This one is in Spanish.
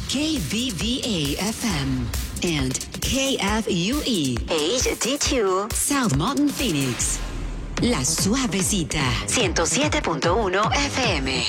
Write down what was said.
KVVA-FM and KFUE HD2 South Mountain, Phoenix. La Suavecita 107.1 FM.